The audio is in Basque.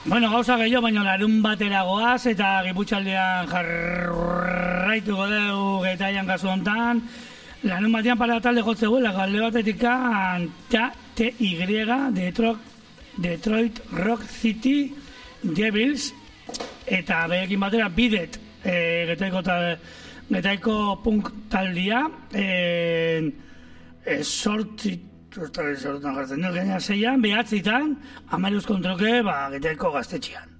Bueno, gauza gehiago, baina larun batera goaz eta Giputxaldean jarraituko dugu Getaian kasu hontan. Larun batean para talde jotze guela, galde batetik TY, Detroit Rock City Devils, eta behekin batera Bidet, Getaiko punk taldia, sortan jartzen dut, gaina zeian, behatzitan, 13 kontroke, Getaiko gaztetxean.